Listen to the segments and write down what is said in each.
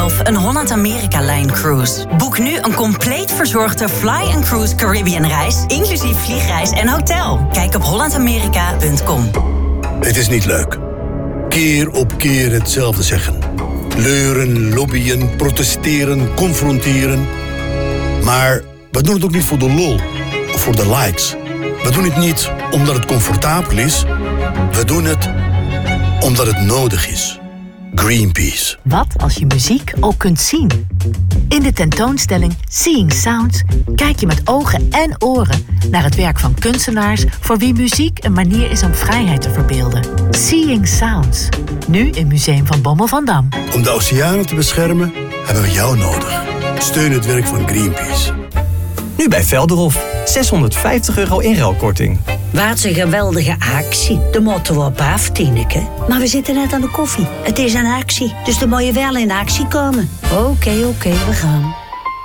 zelf een Holland-Amerika-lijn-cruise. Boek nu een compleet verzorgde Fly & Cruise Caribbean-reis, inclusief vliegreis en hotel. Kijk op hollandamerika.com. Het is niet leuk. Keer op keer hetzelfde zeggen. Leuren, lobbyen, protesteren, confronteren. Maar we doen het ook niet voor de lol of voor de likes. We doen het niet omdat het comfortabel is. We doen het omdat het nodig is. Greenpeace. Wat als je muziek ook kunt zien? In de tentoonstelling Seeing Sounds kijk je met ogen en oren naar het werk van kunstenaars voor wie muziek een manier is om vrijheid te verbeelden. Seeing Sounds. Nu in Museum van Bommel van Dam. Om de oceanen te beschermen hebben we jou nodig. Steun het werk van Greenpeace. Nu bij Velderhof. €650 inruilkorting. Wat een geweldige actie. De moeten we op af, Tineke. Maar we zitten net aan de koffie. Het is een actie, dus dan moet je wel in actie komen. Oké, we gaan.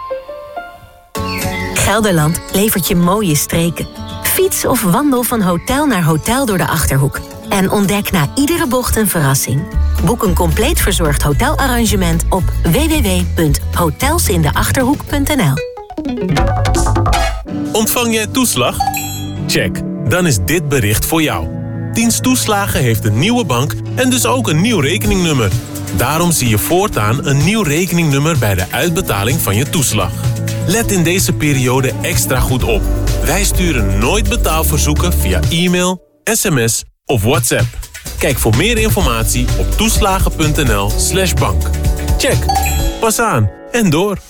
Gelderland levert je mooie streken. Fiets of wandel van hotel naar hotel door de Achterhoek. En ontdek na iedere bocht een verrassing. Boek een compleet verzorgd hotelarrangement op www.hotelsindeachterhoek.nl. Ontvang jij toeslag? Check. Dan is dit bericht voor jou. Dienst Toeslagen heeft een nieuwe bank en dus ook een nieuw rekeningnummer. Daarom zie je voortaan een nieuw rekeningnummer bij de uitbetaling van je toeslag. Let in deze periode extra goed op. Wij sturen nooit betaalverzoeken via e-mail, sms of WhatsApp. Kijk voor meer informatie op toeslagen.nl/bank. Check. Pas aan en door.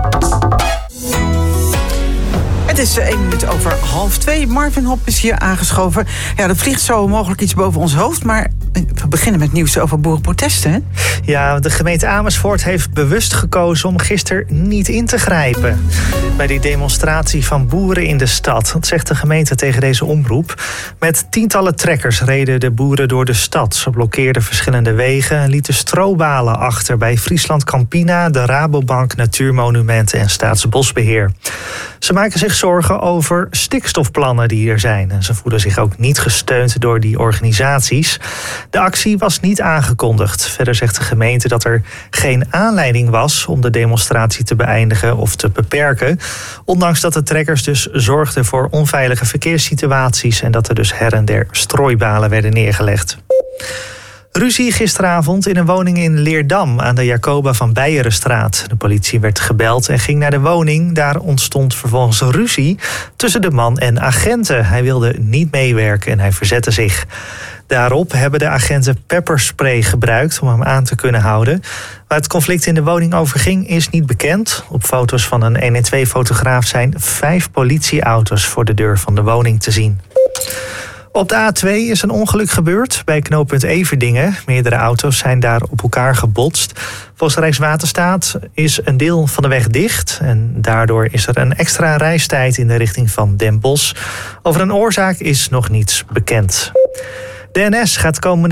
Het is 1 minuut over 1:30. Marvin Hop is hier aangeschoven. Ja, er vliegt zo mogelijk iets boven ons hoofd, maar we beginnen met nieuws over boerenprotesten. Hè? Ja, de gemeente Amersfoort heeft bewust gekozen om gisteren niet in te grijpen bij die demonstratie van boeren in de stad. Dat zegt de gemeente tegen deze omroep. Met tientallen trekkers reden de boeren door de stad. Ze blokkeerden verschillende wegen en lieten strobalen achter bij Friesland Campina, de Rabobank Natuurmonumenten en Staatsbosbeheer. Ze maken zich zorgen over stikstofplannen die er zijn. En ze voelen zich ook niet gesteund door die organisaties. De actie was niet aangekondigd. Verder zegt de gemeente dat er geen aanleiding was om de demonstratie te beëindigen of te beperken. Ondanks dat de trekkers dus zorgden voor onveilige verkeerssituaties en dat er dus her en der strooibalen werden neergelegd. Ruzie gisteravond in een woning in Leerdam aan de Jacoba van Beijerenstraat. De politie werd gebeld en ging naar de woning. Daar ontstond vervolgens ruzie tussen de man en agenten. Hij wilde niet meewerken en hij verzette zich. Daarop hebben de agenten pepperspray gebruikt om hem aan te kunnen houden. Waar het conflict in de woning over ging is niet bekend. Op foto's van een 112-fotograaf zijn 5 politieauto's voor de deur van de woning te zien. Op de A2 is een ongeluk gebeurd bij knooppunt Everdingen. Meerdere auto's zijn daar op elkaar gebotst. Volgens Rijkswaterstaat is een deel van de weg dicht. En daardoor is er een extra reistijd in de richting van Den Bosch. Over een oorzaak is nog niets bekend. De NS gaat komende